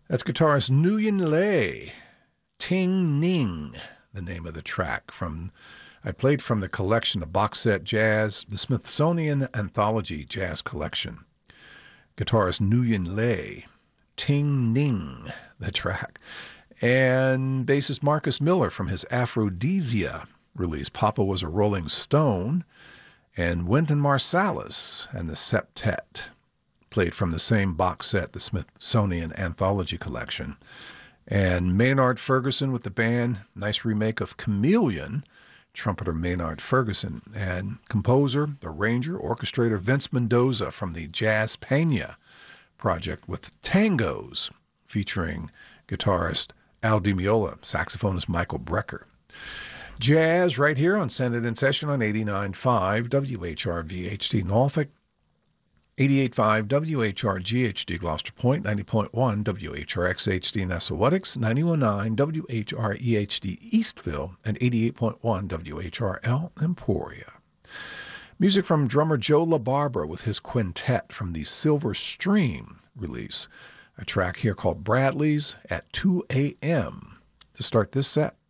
That's guitarist Nguyen Le. Ting Ning, the name of the track. I played from the collection of box set jazz, the Smithsonian Anthology Jazz Collection. Guitarist Nguyen Le. Ting Ning, the track. And bassist Marcus Miller from his Aphrodisia release, Papa Was a Rolling Stone, and Wynton Marsalis and the Septet, played from the same box set, the Smithsonian Anthology Collection. And Maynard Ferguson with the band, nice remake of Chameleon, trumpeter Maynard Ferguson, and composer, arranger, orchestrator Vince Mendoza from the Jazz Pena project with Tangos, featuring guitarist Al Di Meola, saxophonist Michael Brecker. Jazz right here on Send It In Session on 89.5 WHRV-HD Norfolk, 88.5 WHRG-HD Gloucester Point, 90.1 WHRX-HD Nessawatix, 91.9 WHRE-HD Eastville, and 88.1 WHRL Emporia. Music from drummer Joe LaBarbera with his quintet from the Silver Stream release. A track here called Bradley's at 2 a.m. to start this set.